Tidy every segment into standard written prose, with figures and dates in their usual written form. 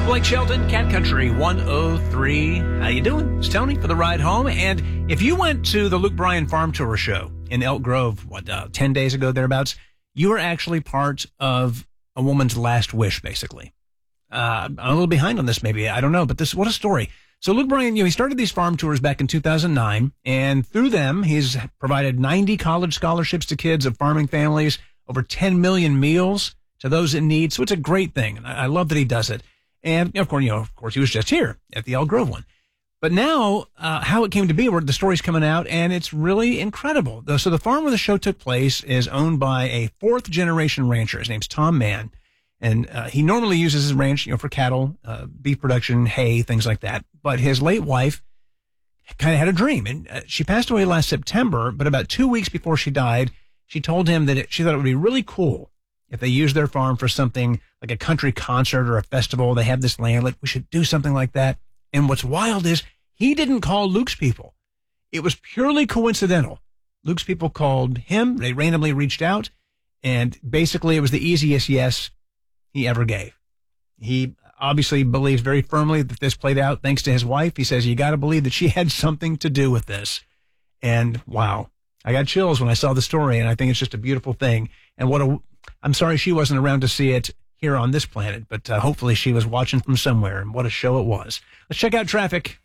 Blake Shelton, Cat Country 103. How you doing? It's Tony for the ride home. And if you went to the Luke Bryan Farm Tour show in Elk Grove, 10 days ago, thereabouts, you were actually part of a woman's last wish, basically. I'm a little behind on this, maybe. I don't know, but what a story. So Luke Bryan, he started these farm tours back in 2009, and through them, he's provided 90 college scholarships to kids of farming families, over 10 million meals to those in need. So it's a great thing. And I love that he does it. And of course, he was just here at the Elk Grove one. But now, how it came to be, where the story's coming out, and it's really incredible. So the farm where the show took place is owned by a fourth-generation rancher. His name's Tom Mann, and he normally uses his ranch, for cattle, beef production, hay, things like that. But his late wife kind of had a dream, and she passed away last September. But about 2 weeks before she died, she told him that she thought it would be really cool if they used their farm for something like a country concert or a festival. They have this land, like we should do something like that. And what's wild is he didn't call Luke's people. It was purely coincidental. Luke's people called him. They randomly reached out, and basically it was the easiest yes he ever gave. He obviously believes very firmly that this played out thanks to his wife. He says, you got to believe that she had something to do with this. And wow, I got chills when I saw the story, and I think it's just a beautiful thing. And I'm sorry she wasn't around to see it here on this planet, but hopefully she was watching from somewhere, and what a show it was. Let's check out traffic.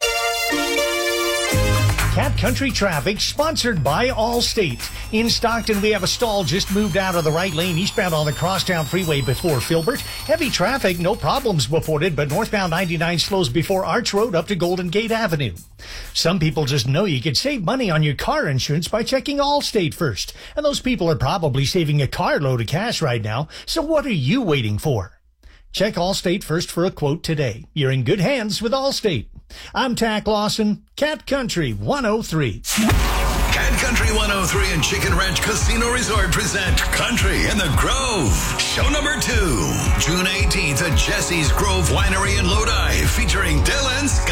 Cat Country Traffic, sponsored by Allstate. In Stockton, we have a stall just moved out of the right lane eastbound on the Crosstown Freeway before Filbert. Heavy traffic, no problems reported, but northbound 99 slows before Arch Road up to Golden Gate Avenue. Some people just know you can save money on your car insurance by checking Allstate first. And those people are probably saving a carload of cash right now, so what are you waiting for? Check Allstate first for a quote today. You're in good hands with Allstate. I'm Tack Lawson, Cat Country 103. Cat Country 103 and Chicken Ranch Casino Resort present Country in the Grove. Show number 2, June 18th at Jesse's Grove Winery in Lodi, featuring Dylan Scott.